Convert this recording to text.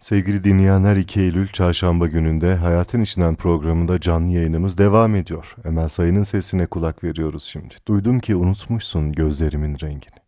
Sevgili dinleyenler, 2 Eylül Çarşamba gününde Hayatın İçinden programında canlı yayınımız devam ediyor. Emel Sayın'ın sesine kulak veriyoruz şimdi. Duydum ki unutmuşsun gözlerimin rengini.